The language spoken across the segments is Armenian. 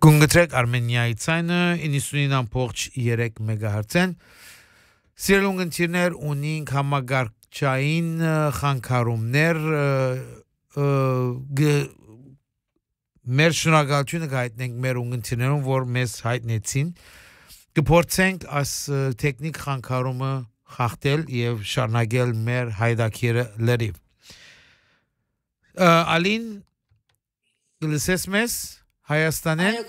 Կունգտրեք Արմենիայի ցայնը 99.3 MHz-ն Սիրելուն ընկերներ ունենք համագարկչային խանգարումներ մեր շնորհակալությունը կհայտնենք մեր ունկնդիրներուն որ մեզ հայտնեցին կփորձենք այս տեխնիկ խանգարումը խախտել եւ շարունակել մեր հայդակիրը լրիվ Ալին գլսես մեզ Հայաստանը Այո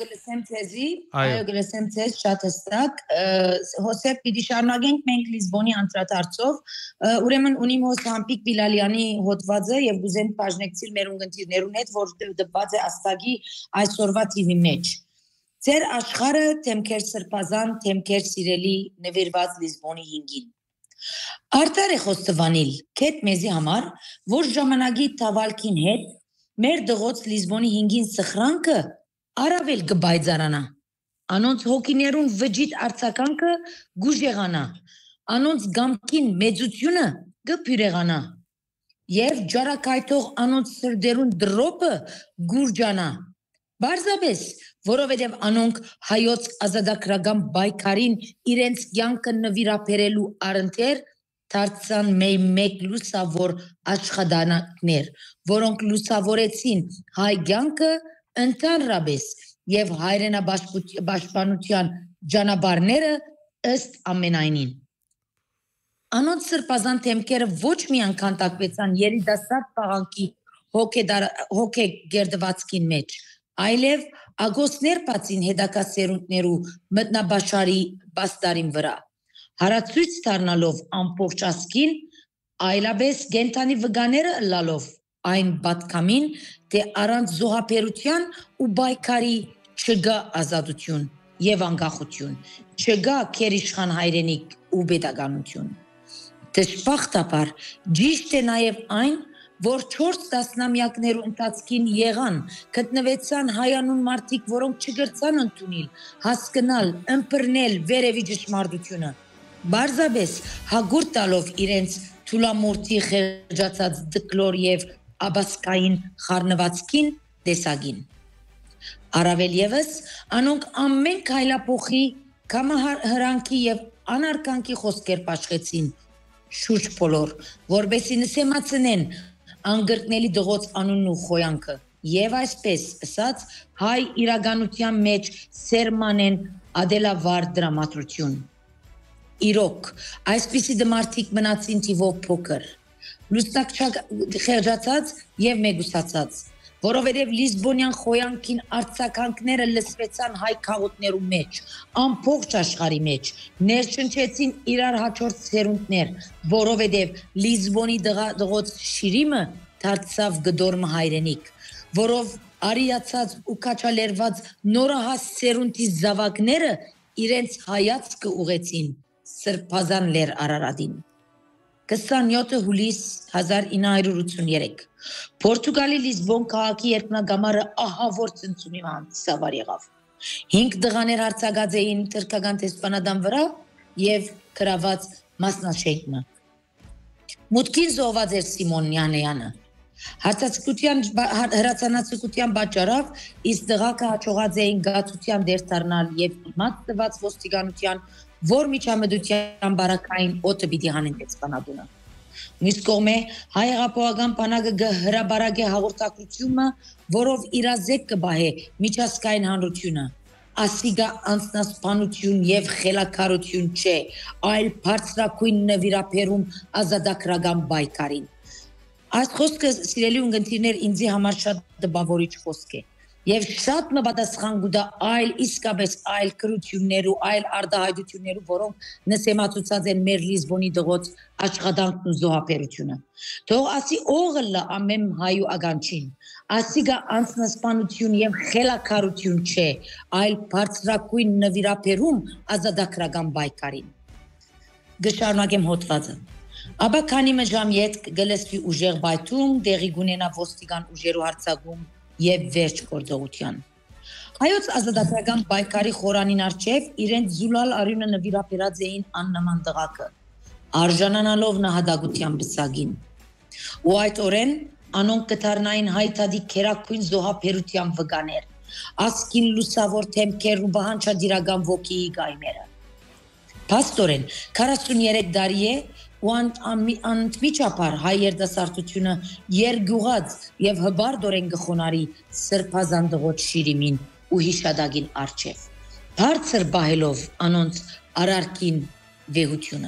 գլսեմ ցեզ շատ հստակ Հոսեփ պիտի շարունակենք մենք Լիզբոնի անդրադարձով ուրեմն ունիմ Հոսամպիկ Բիլալյանի հոդվածը եւ գուզեմ բաժնեկցիլ մեր ունկնդիրներուն հետ որ դպված է աստագի այսօրվա TV մեջ Ձեր աշխարհը թեմքեր սրբազան թեմքեր սիրելի նվիրված Լիզբոնի 5-ին Արդար է խոստովանել քեթ մեզի համար որ ժամանակի տավալքին հետ մեր դղոց Լիզբոնի 5-ին սխրանքը Արավել գբայձարանա Անոնց հոգիներուն վջիտ արցականքը գուժեղանա Անոնց գամքին մեծությունը գփյուրեղանա Եվ ջարակայթող անոնց սրդերուն դրոպը գուրջանա Բարձաբես որովհետև անոնք հայոց ազատագրական բայկարին իրենց կյանքը նվիրապերելու առընթեր դարձան մեկ լուսավոր աշխատանքներ որոնք լուսավորեցին հայ կյանքը Ընդհանրապես եւ հայրենաբաշխության ջանաբարները ըստ ամենայնին Անոնց սրբազան թեմքերը ոչ միայն քանդակվեցան երիտասարդ պաղանքի հոգեգերդվածքին մեջ այլև ագոսներ բացին հետակա սերունդներու մտնաբաշարի բաստարին վրա հարացույց դառնալով ամբողջ ասկին այլապես գենթանի վգաները լալով այն պատկամին թե առանց զոհապերության ու բայկարի չգա ազատություն եւ անկախություն չգա քերիշխան հայրենիք ու պետականություն դժբախտաբար ճիշտ է նաեւ այն որ 4 տասնամյակներու ընթացքին եղան գտնվեցան հայանուն մարդիկ որոնք չգրցան ընդունել հասկանալ ըմբռնել վերևի ճշմարտությունը բարձաբես հագուրտ տալով իրենց թուլամորթի խեղճացած դկլոր եւ Աբասկային խառնվածքին տեսագին Արավել եւս անոնք ամեն քայլափոխի կամահրանքի եւ անարկանքի խոսքեր պաշխեցին շուրջ բոլոր որբեսի նսեմացնեն անգրտնելի դղոց անունն ու խոյանքը եւ այսպես ասած հայ իրականության մեջ սերմանեն ադելավար դրամատրություն Իրոք այսպիսի դմարտիկ մնացին թիվով փոքր Լուսնակչակ խեղճացած եւ մեգուսացած որովհետեւ Լիզբոնյան խոյանքին արցականքները լսվեցան հայ քաղաքներու մեջ ամբողջ աշխարհի մեջ ներշնչեցին իրար հաջորդ սերունդներ որովհետեւ Լիզբոնի դղոց շիրիմը դարձավ գդորմ հայրենիք որով արիացած ու քաչալերված նորահաս սերունդի զավակները իրենց հայացքը ուղեցին սրբազան լեր Արարատին 27 հուլիս 1983 Պորտուգալի Լիզբոն քաղաքի երկնագամարը ահավոր ցնցումի հանդիսավոր եղավ 5 դղաներ հարցակած էին թրքական տեսփանադան վրա եւ գրաված մասնաշենքը Մուտքին զոհված էր Սիմոն Յանեյանը հրացանացության պատճառով իսկ դղակը հաջողած էին գացության դեր դառնալ եւ իմաց տված ոստիկանության որ միջամտության բարակային օդը պիտի հանեն տեսփանադունը Մյուս կողմէ հայ հեղափոխական բանակը հրաբարակ է հաղորդակցությունը որով իրազեկ կբահե միջազգային հանրությունը ասիգա անձնասպանություն եւ խելակարություն չէ այլ բարձրակույն նվիրապերում ազատագրական բայկարին Այս խոսքը սիրելի ունկնդիրներ ինձի համար շատ դպավորիչ խոսք է Եվ շատ նպատասխան գուտա այլ իսկապես այլ կրություններու, այլ արդահայտություններու, որոնք նսեմացուցած են մեր Լիզբոնի դղոց աշխատանքն ու զոհապերությունը։ Թող ասի օղլը ամեն հայու ագանչին, ասիգա անձնասպանություն եւ խելակարություն չէ, այլ բարձրակույն նվիրապերում ազատագրական բայկարին։ Գշարունակեմ հոդվածը։ Աբա քանի մժամ ետ գլեսվի ուժեղ բայթում, դեղի գունենա ոստիգան ուժերու հարցակում եւ վերջ գործողության։ Հայոց ազատագրական բայկարի խորանին արչեւ իրենց զուլալ արյունը նվիրապերած էին աննման դղակը, արժանանալով նահատակության բսագին։ Ու այդ օրեն անոնք կդառնային հայտադի քերակույն զոհապերության վկաներ, ասկին լուսավոր թեմքեր ու բանջարդիրական ոգիի գայմերը։ Փաստորեն 43 տարի է ու անընդմիջապես հայ երիտասարդությունը երգյուղած եւ հբարդորեն գխոնարի սրբազանդողոտ շիրիմին ու հիշադակին արչեւ բարձր բահելով անոնց արարքին վեհությունը։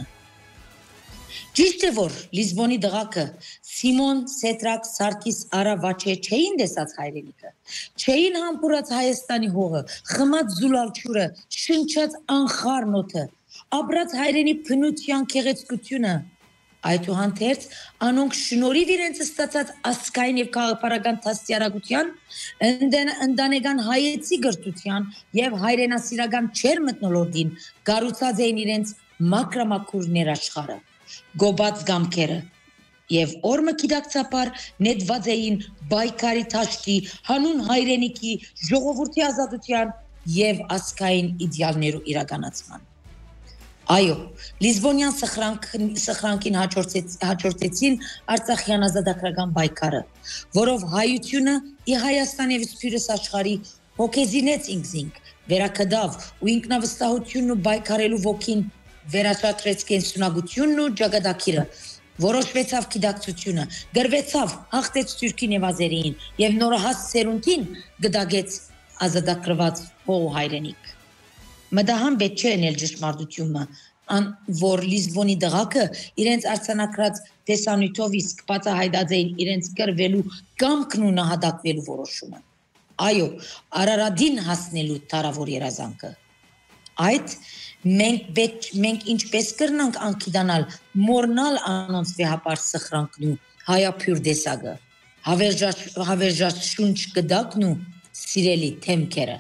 Ճիշտ է որ Լիզբոնի դղակը Սիմոն Սետրակ Սարգիս Արավաչե չէին տեսած հայրենիքը, չէին համբուրած Հայաստանի հողը, խմած զուլալչուրը, շնչած անխառն օդը, ապրած հայրենի բնության գեղեցկությունը, այդուհանդերձ անոնք շնորհիվ իրենց ստացած ազգային եւ քաղաքական դաստիարակության, ընտանեկան հայեցի գրթության եւ հայրենասիրական չեր մթնոլորտին կառուցած էին իրենց մակրամակուր ներաշխարը, գոբած գամքերը եւ օրը գիտակցաբար նետված էին բայկարի թաշտի, հանուն հայրենիքի, ժողովրդի ազատության եւ ազգային իդեալներու իրականացման։ Այո, Լիզբոնյան սխրանքին հաջորդեցին Արցախյան ազատագրական բայկարը, որով հայությունը ի Հայաստան եւ Սփյուռս աշխարհի հոգեզինեց ինքզինք, վերակդավ ու ինքնավստահությունն ու բայկարելու ոգին վերաճատրեց կենսունակությունն ու ճակատագիրը, որոշվեցավ գիտակցությունը, գրվեցավ, հաղթեց թուրքին եւ ազերիին եւ նորահաս սերունդին գդագեց ազատագրված հող հայրենիք։ Մտահան պետք չէ էնել ճշմարտությունը, որ Լիզբոնի դղակը իրենց արձանագրած տեսանյութով իսկ բացահայտած էին իրենց կրվելու կամքն ու նահատակվելու որոշումը։ Այո, Արարատին հասնելու տարավոր երազանքը։ Այդ մենք ինչպես կրնանք անկիդանալ մորնալ անոնց վեհապար սխրանքն ու հայափյուր դեսագը, հավերժած շունչ գդակն ու սիրելի թեմքերը։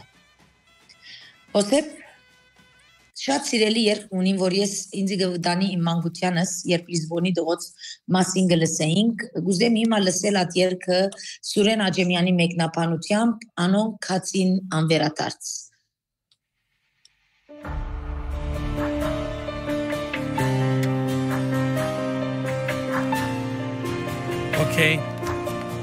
Ոսեփ շատ սիրելի երգ ունին, որ ես ինձ գվտանի իմ մանկությանս, երբ Լիզբոնի դողոց մասին գլսեինք, գուզեմ հիմա լսել այդ երգը Սուրեն Աջեմյանի մեկնաբանությամբ, անոնք քացին անվերադարձ։ Okay.